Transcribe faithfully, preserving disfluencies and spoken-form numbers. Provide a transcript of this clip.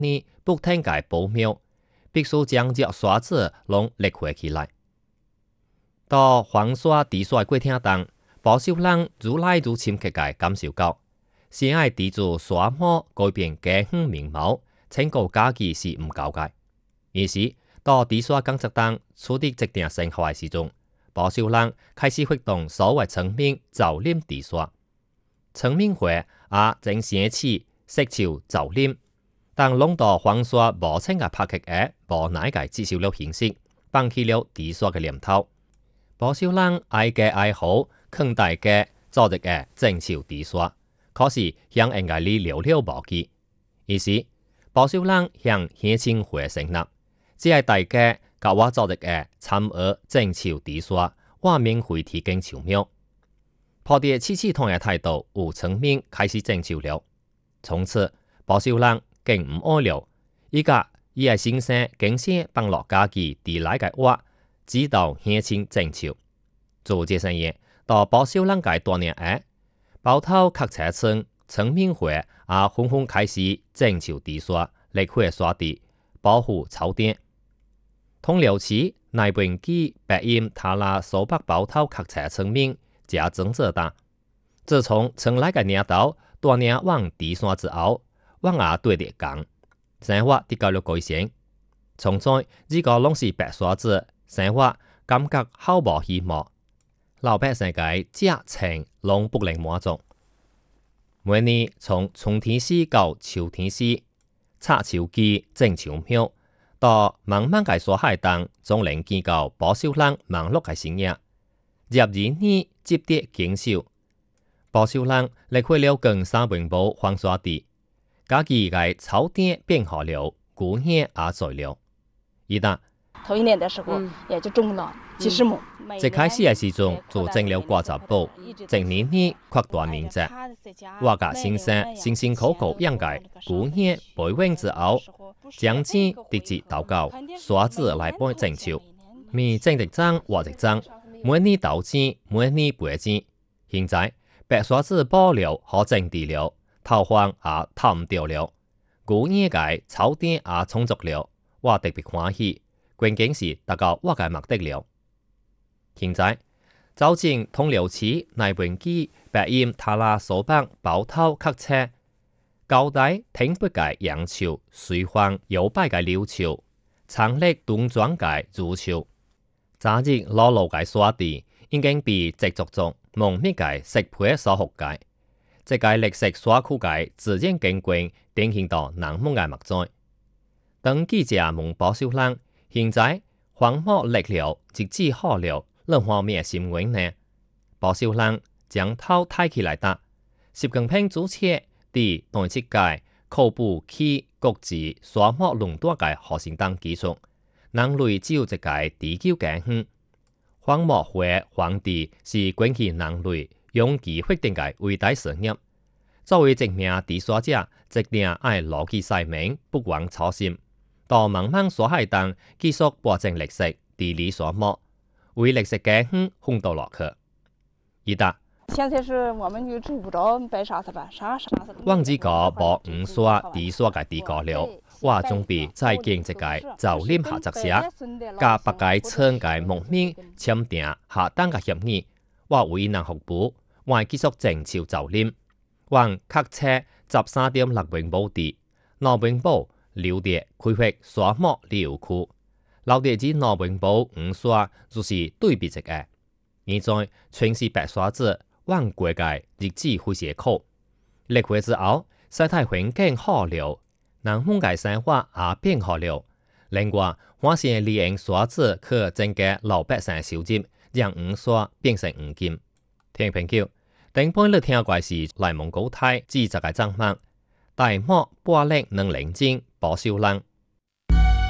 呢不停嘅保苗，必須將隻沙子攏立回起來。到黃沙地沙過程當，保守人愈來愈深刻嘅感受到，先愛地主沙漠改變家鄉面貌，成個家己是唔夠嘅。於是，到地沙工作當處理這點生活嘅時陣，保守人開始活動所謂村民造林地沙。村民會也正掀起色潮造林，但弄到黃沙無清嘅拍擊嘅無奈嘅接受了形式，放棄了地沙嘅念頭。保守人愛嘅愛好，強大嘅組織嘅爭取地沙，可是向人家里寥寥無幾。於是，保守人向鄉親會成立，只係大家甲我組織嘅參與爭取地沙，我免費提供樹苗。抱着刺刺痛嘅態度，有村民開始爭取了。從此，保守人更唔愛了，依家伊係先生經先放落家己地內嘅話，指導鄉親爭取。做這生意，到保守人嘅多年下，包頭客車村村民會也紛紛開始爭取地沙，立回沙地，保護草甸。通遼市內本基白音塔拉蘇北包頭客車村民加增者大。自從村內嘅領導多年往地沙之後，我也對啲講，生活得到了改善。從在呢個攏是白沙子，生活感覺好無希望。老百姓嘅家情攏不能滿足。每年從春天時到秋天時，插樹機種樹苗，到茫茫嘅沙海當，總能見到保守人忙碌嘅身影。入年呢接啲經手，保守人離開了更三分步黃沙地，家己嘅草甸變好了，谷葉也在了。一旦頭一年的時候，嗯、也就種了幾十畝。 一開始嘅時陣就種了掛雜布，整年呢擴大面積。我甲先生辛辛苦苦養嘅谷葉培養之後，將錢直接投到沙子來幫種樹，咪種一張活一張，每年投錢，每年賠錢。現在白沙子保了，可種地了，頭黃也偷唔掉了，谷葉嘅草甸也充足了，我特別歡喜。關鍵是達到我嘅目的了。現在走進通遼市內本基白音塔拉蘇北包頭客車，高台挺拔嘅楊樹，隨風搖擺嘅柳樹，長力東莊嘅竹樹，早日老老嘅沙地已經被積足中濃密嘅石灰所覆蓋，這個綠色沙區嘅自然景觀呈現到難忘嘅目災。當記者問保守人，現在荒漠立了，日子好了，哪方面新聞呢？保守人將頭抬起來答：習近平主席第內七屆考布去國際沙漠論壇嘅核心當基礎，人類只有一個地球家園。荒漠會荒地是關係人類永期決定嘅偉大事業。作為證明地沙者，一定愛牢記使命，不忘初心。到茫茫沙海當繼續保證歷史地理沙漠，為歷史家園奮鬥落去。一答。 現在是我們就住不着白沙子吧，啥啥子。 往這個保五沙地沙嘅地高了，我準備再建一個造林合作社，加八個村嘅農民簽訂下單嘅協議，我為人服務，我繼續爭取造林，往客車十三點六平方地，六平方。留地開發沙漠旅遊區，留地至內平方五沙就是對比一個。現在全是白沙子，往國界日子非常苦。立回之後，生態環境好了，人們嘅生活也變好了。另外，發現利用沙子可增加老百姓收入，讓五沙變成黃金。聽朋友，頂半日聽過是內蒙古台記者嘅張曼，大漠玻璃能冷靜。保守人